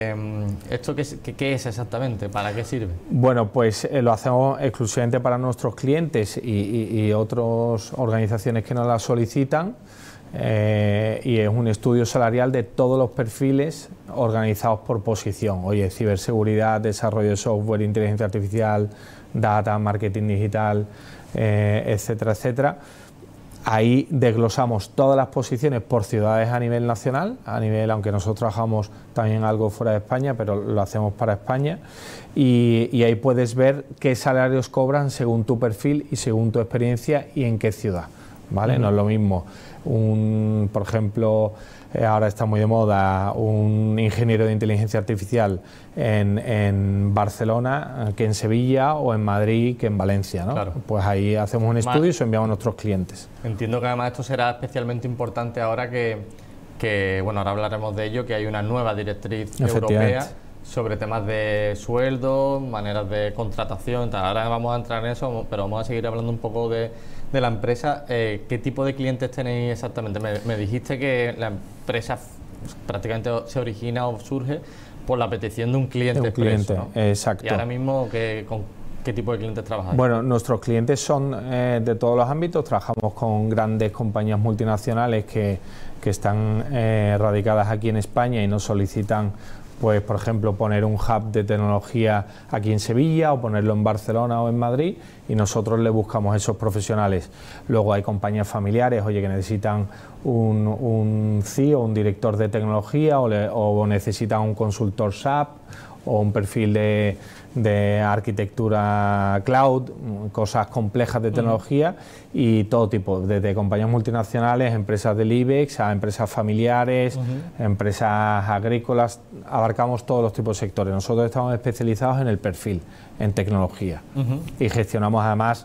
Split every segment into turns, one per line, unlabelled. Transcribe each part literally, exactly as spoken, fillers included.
¿Esto qué, qué, qué es exactamente? ¿Para qué sirve?
Bueno, pues eh, lo hacemos exclusivamente para nuestros clientes y, y, y otras organizaciones que nos la solicitan, eh, y es un estudio salarial de todos los perfiles organizados por posición. Oye, ciberseguridad, desarrollo de software, inteligencia artificial, data, marketing digital, eh, etcétera, etcétera. Ahí desglosamos todas las posiciones por ciudades a nivel nacional, a nivel, aunque nosotros trabajamos también algo fuera de España, pero lo hacemos para España, y, y ahí puedes ver qué salarios cobran según tu perfil y según tu experiencia y en qué ciudad, ¿vale? Uh-huh. No es lo mismo, un, por ejemplo, eh, ahora está muy de moda un ingeniero de inteligencia artificial en, en Barcelona que en Sevilla, o en Madrid que en Valencia, ¿no? Claro. Pues ahí hacemos un estudio y se enviamos a nuestros clientes.
Entiendo que además esto será especialmente importante ahora que, que, bueno, ahora hablaremos de ello, que hay una nueva directriz europea sobre temas de sueldo, maneras de contratación, tal. Ahora vamos a entrar en eso, pero vamos a seguir hablando un poco de, de la empresa. Eh, ¿Qué tipo de clientes tenéis exactamente? Me, me dijiste que la empresa prácticamente se origina o surge por la petición de un cliente.
De un cliente,
expreso, ¿no?
Exacto.
Y ahora mismo, ¿qué, con qué tipo de clientes trabajáis?
Bueno, nuestros clientes son eh, de todos los ámbitos. Trabajamos con grandes compañías multinacionales que, que están eh, radicadas aquí en España y nos solicitan, pues, por ejemplo, poner un hub de tecnología aquí en Sevilla, o ponerlo en Barcelona o en Madrid, y nosotros le buscamos esos profesionales. Luego hay compañías familiares, oye, que necesitan un, un C I O, un director de tecnología, o, le, o necesitan un consultor S A P, o un perfil de, de arquitectura cloud, cosas complejas de tecnología, uh-huh. y todo tipo, desde compañías multinacionales, empresas del IBEX, a empresas familiares, uh-huh. empresas agrícolas. Abarcamos todos los tipos de sectores. Nosotros estamos especializados en el perfil, en tecnología, uh-huh. y gestionamos además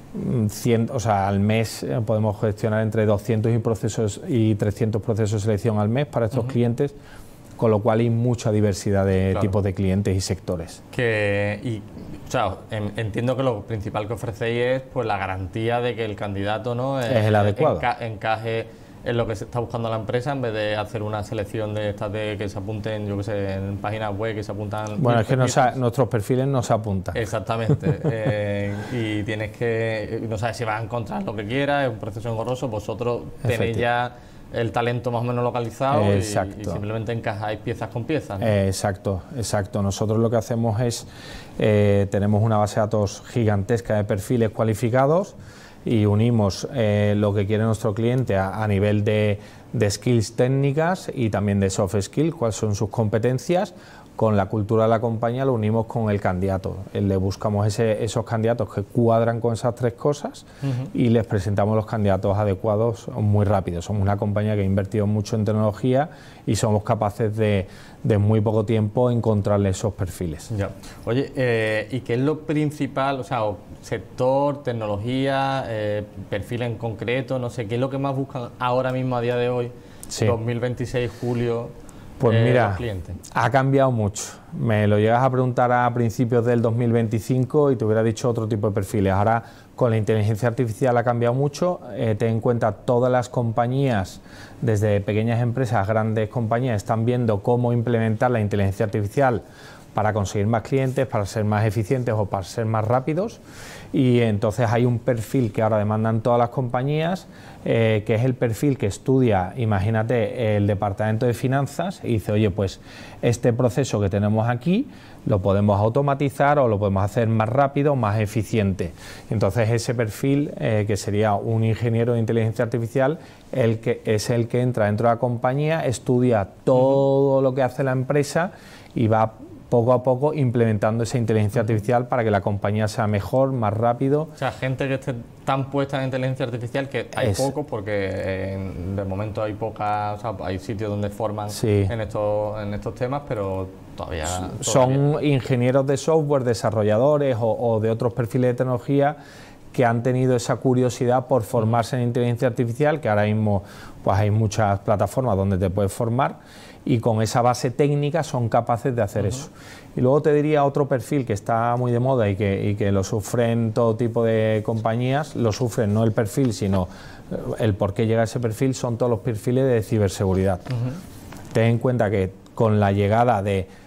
cien, o sea, al mes podemos gestionar entre doscientos y, procesos, y trescientos procesos de selección al mes para estos uh-huh. clientes, con lo cual hay mucha diversidad de claro. tipos de clientes y sectores.
Que, y, o sea, en, entiendo que lo principal que ofrecéis es, pues, la garantía de que el candidato, ¿no?,
es el adecuado,
enca, encaje en lo que se está buscando la empresa, en vez de hacer una selección de estas de que se apunten, yo qué sé, en páginas web que se apuntan.
Bueno, es que no sa- nuestros perfiles no se apuntan.
Exactamente. eh, y tienes que, no sabes si vas a encontrar lo que quieras, es un proceso engorroso. Vosotros tenéis ya el talento más o menos localizado, y, y simplemente encajáis piezas con piezas, ¿no?
Exacto, exacto. Nosotros lo que hacemos es, eh, tenemos una base de datos gigantesca de perfiles cualificados, y unimos eh, lo que quiere nuestro cliente a, a nivel de, de skills técnicas y también de soft skills, cuáles son sus competencias. Con la cultura de la compañía lo unimos con el candidato. Le buscamos ese, esos candidatos que cuadran con esas tres cosas, uh-huh. y les presentamos los candidatos adecuados muy rápido. Somos una compañía que ha invertido mucho en tecnología y somos capaces de, de muy poco tiempo encontrarle esos perfiles.
Ya. Oye, eh, ¿y qué es lo principal? O sea, sector, tecnología, eh, perfil en concreto, no sé, ¿qué es lo que más buscan ahora mismo a día de hoy, sí. dos mil veintiséis, julio?
Pues
eh,
mira, ha cambiado mucho. Me lo llegas a preguntar a principios del dos mil veinticinco y te hubiera dicho otro tipo de perfiles. Ahora, con la inteligencia artificial ha cambiado mucho. Eh, ten en cuenta, todas las compañías, desde pequeñas empresas, grandes compañías, están viendo cómo implementar la inteligencia artificial para conseguir más clientes, para ser más eficientes o para ser más rápidos. Y entonces hay un perfil que ahora demandan todas las compañías, eh, que es el perfil que estudia, imagínate, el departamento de finanzas, y dice, oye, pues este proceso que tenemos aquí lo podemos automatizar o lo podemos hacer más rápido, más eficiente. Entonces ese perfil, eh, que sería un ingeniero de inteligencia artificial, el que es el que entra dentro de la compañía, estudia todo lo que hace la empresa y va poco a poco implementando esa inteligencia artificial para que la compañía sea mejor, más rápido.
O sea, gente que esté tan puesta en inteligencia artificial, que hay es. pocos, porque eh, de momento hay pocas, o sea, hay sitios donde forman sí. en estos en estos temas, pero todavía...
Son
todavía.
ingenieros de software, desarrolladores o, o de otros perfiles de tecnología que han tenido esa curiosidad por formarse en inteligencia artificial, que ahora mismo pues hay muchas plataformas donde te puedes formar, y con esa base técnica son capaces de hacer uh-huh. eso. Y luego te diría otro perfil que está muy de moda y que, y que lo sufren todo tipo de compañías, lo sufren no el perfil, sino el por qué llega a ese perfil, son todos los perfiles de ciberseguridad. Uh-huh. Ten en cuenta que con la llegada de